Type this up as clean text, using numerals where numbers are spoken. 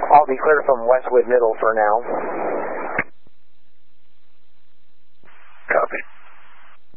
I'll be clear from Westwood Middle for now.